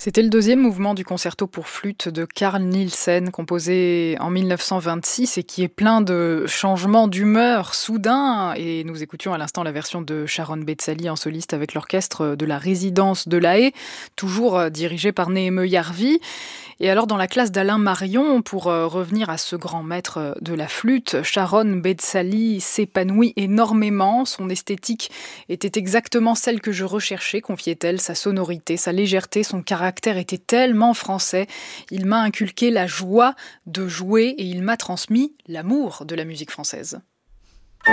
C'était le deuxième mouvement du concerto pour flûte de Carl Nielsen, composé en 1926 et qui est plein de changements d'humeur soudains. Et nous écoutions à l'instant la version de Sharon Betzali en soliste avec l'orchestre de la résidence de La Haye, toujours dirigé par Néhémie Yarvi. Et alors dans la classe d'Alain Marion, pour revenir à ce grand maître de la flûte, Sharon Betzali s'épanouit énormément. Son esthétique était exactement celle que je recherchais, confiait-elle, sa sonorité, sa légèreté, son caractère était tellement français. Il m'a inculqué la joie de jouer et il m'a transmis l'amour de la musique française.